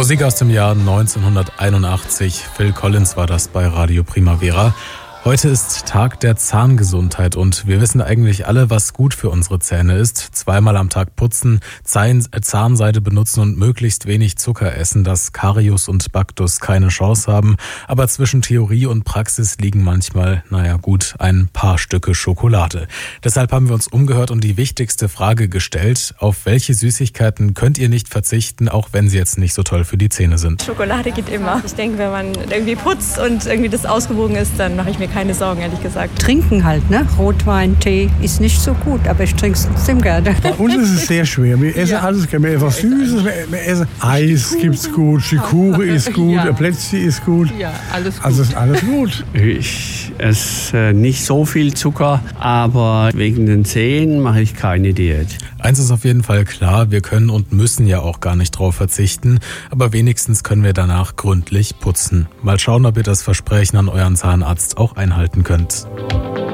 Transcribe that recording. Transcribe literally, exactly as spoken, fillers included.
Musik aus dem Jahr neunzehnhunderteinundachtzig. Phil Collins war das bei Radio Primavera. Heute ist Tag der Zahngesundheit und wir wissen eigentlich alle, was gut für unsere Zähne ist. Zweimal am Tag putzen, Zahnseide benutzen und möglichst wenig Zucker essen, dass Karius und Baktus keine Chance haben. Aber zwischen Theorie und Praxis liegen manchmal, naja gut, ein paar Stücke Schokolade. Deshalb haben wir uns umgehört und die wichtigste Frage gestellt: Auf welche Süßigkeiten könnt ihr nicht verzichten, auch wenn sie jetzt nicht so toll für die Zähne sind? Schokolade geht immer. Ich denke, wenn man irgendwie putzt und irgendwie das ausgewogen ist, dann mache ich mir keine Sorgen, ehrlich gesagt. Trinken halt, ne? Rotwein, Tee ist nicht so gut, aber ich trinke es trotzdem gerne. Bei uns ist es sehr schwer. Wir essen ja alles gerne. Wir essen was Süßes, wir essen Eis gibt's gut, Schikure ist gut, ja. Plätzchen ist gut. Ja, alles gut. Also ist alles gut. Ich esse nicht so viel Zucker, aber wegen den Zähnen mache ich keine Diät. Eins ist auf jeden Fall klar, wir können und müssen ja auch gar nicht drauf verzichten, aber wenigstens können wir danach gründlich putzen. Mal schauen, ob ihr das Versprechen an euren Zahnarzt auch einhalten könnt.